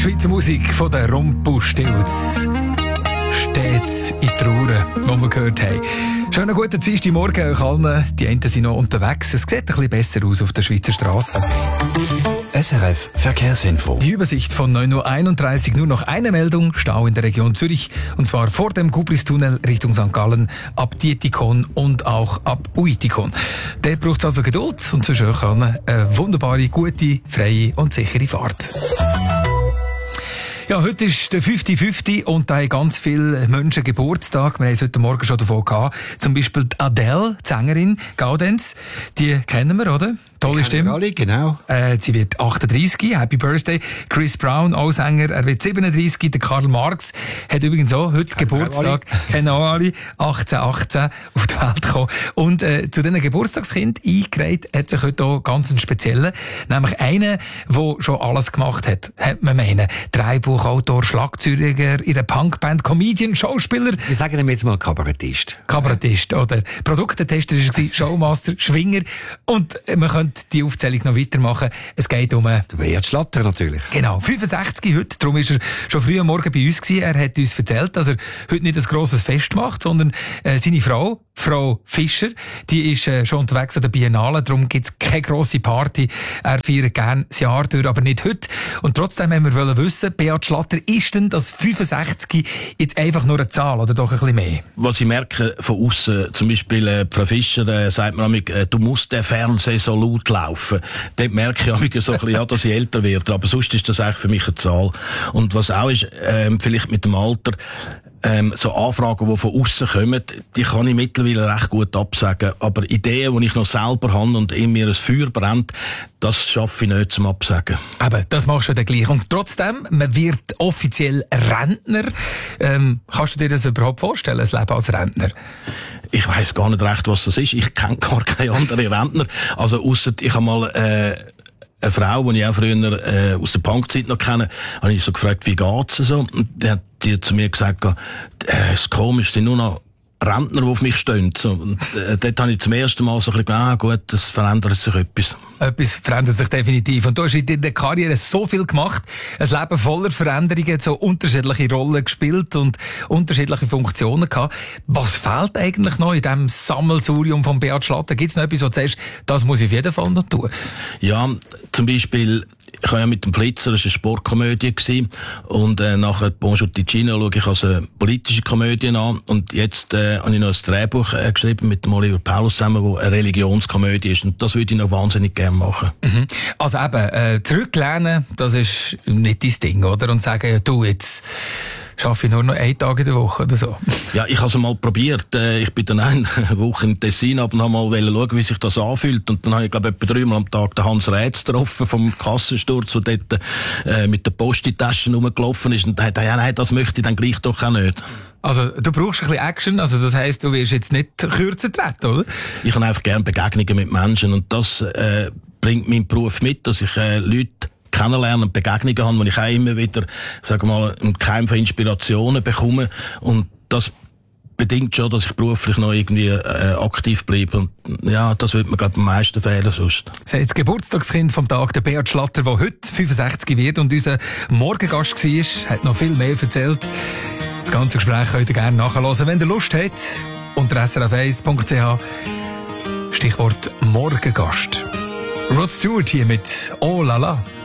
Schweizer Musik von den Rumpelstilz. Stets in Trauer, wo wir gehört haben. Schönen guten Dienstagmorgen euch allen. Die einen sind noch unterwegs. Es sieht ein bisschen besser aus auf der Schweizer Straße. SRF Verkehrsinfo. Die Übersicht von 9.31 Uhr. Nur noch eine Meldung. Stau in der Region Zürich. Und zwar vor dem Gubristunnel Richtung St. Gallen, ab Dietikon und auch ab Uitikon. Dort braucht es also Geduld und zwischen euch allen eine wunderbare, gute, freie und sichere Fahrt. Ja, heute ist der 50-50 und da haben ganz viele Menschen Geburtstag. Wir haben es heute Morgen schon davon gehabt. Zum Beispiel die Adele, die Sängerin, Gaudenz. Die kennen wir, oder? Tolle Stimme. Alle, genau. Sie wird 38, Happy Birthday. Chris Brown, auch Sänger, er wird 37. Der Karl Marx hat übrigens auch heute Geburtstag. Kennen auch alle. 1818 auf die Welt gekommen. Und zu diesen Geburtstagskind eingereiht hat sich heute auch ganz einen speziellen. Nämlich einen, der schon alles gemacht hat. Hat man meinen. Drehbuchautor, Schlagzeuger, ihre Punkband, Comedian, Schauspieler. Wir sagen ihm jetzt mal Kabarettist. Kabarettist, oder? Produktetester war Showmaster, Schwinger. Und man könnte die Aufzählung noch weitermachen. Es geht um... Der Beat Schlatter natürlich. Genau, 65 heute. Darum ist er schon früh am Morgen bei uns gewesen. Er hat uns erzählt, dass er heute nicht ein grosses Fest macht, sondern seine Frau, Frau Fischer, die ist schon unterwegs an der Biennale. Darum gibt es keine grosse Party. Er feiert gerne das Jahr durch, aber nicht heute. Und trotzdem haben wir wissen, Beat Schlatter, ist denn das 65 jetzt einfach nur eine Zahl oder doch ein bisschen mehr? Was ich merke von außen, zum Beispiel Frau Fischer sagt mir manchmal, du musst den Fernseher so laut laufen. Dort merke ich manchmal so ein bisschen, ja, dass ich älter werde. Aber sonst ist das eigentlich für mich eine Zahl. Und was auch ist, vielleicht mit dem Alter, so Anfragen, die von außen kommen, die kann ich mittlerweile recht gut absagen. Aber Ideen, die ich noch selber habe und in mir ein Feuer brennt, das schaffe ich nicht zum Absagen. Aber das machst du dann gleich. Und trotzdem, man wird offiziell Rentner. Kannst du dir das überhaupt vorstellen, ein Leben als Rentner? Ich weiss gar nicht recht, was das ist. Ich kenne gar keine anderen Rentner. Also ausser ich habe mal eine Frau, die ich auch früher aus der Punkzeit noch kenne, habe ich so gefragt, wie geht's so? Und die hat zu mir gesagt, es ist komisch, es sind nur noch Rentner, die auf mich stehen. So, und dort habe ich zum ersten Mal so ein bisschen gut, es verändert sich etwas. Etwas verändert sich definitiv. Und du hast in deiner Karriere so viel gemacht, ein Leben voller Veränderungen, so unterschiedliche Rollen gespielt und unterschiedliche Funktionen gehabt. Was fehlt eigentlich noch in diesem Sammelsurium von Beat Schlatter? Gibt es noch etwas, wo du sagst, das muss ich auf jeden Fall noch tun? Ja, zum Beispiel, ich habe ja mit dem Flitzer, das war eine Sportkomödie gewesen, und nachher Bonjour Ticino schaue ich als eine politische Komödie an, und jetzt habe ich noch ein Drehbuch geschrieben mit dem Oliver Paulus zusammen, wo eine Religionskomödie ist, und das würde ich noch wahnsinnig gerne machen. Mhm. Also eben, zurücklehnen, das ist nicht dein Ding, oder? Und sagen, ja, du, jetzt schaffe ich nur noch 1 Tag in der Woche oder so. Ja, ich habe es mal probiert. Ich bin dann eine Woche in Tessin und habe mal schauen, wie sich das anfühlt. Und dann habe ich, glaube ich, etwa 3-mal am Tag den Hans Rätz getroffen vom Kassensturz, der dort mit der Post in die Taschen rumgelaufen ist. Und da hat er, ja, nein, das möchte ich dann gleich doch auch nicht. Also, du brauchst ein bisschen Action, also das heisst, du wirst jetzt nicht kürzer treten, oder? Ich habe einfach gerne Begegnungen mit Menschen, und das bringt mein Beruf mit, dass ich Leute kennenlernen und Begegnungen haben, wo ich auch immer wieder, sag mal, einen Keim von Inspirationen bekomme, und das bedingt schon, dass ich beruflich noch irgendwie aktiv bleibe, und ja, das wird mir glaube ich am meisten fehlen sonst. Das ist das Geburtstagskind vom Tag, der Beat Schlatter, der heute 65 wird und unser Morgengast war, hat noch viel mehr erzählt. Das ganze Gespräch könnt ihr gerne nachhören, wenn ihr Lust habt, unter srf1.ch Stichwort Morgengast. Rod Stewart hier mit Oh la la.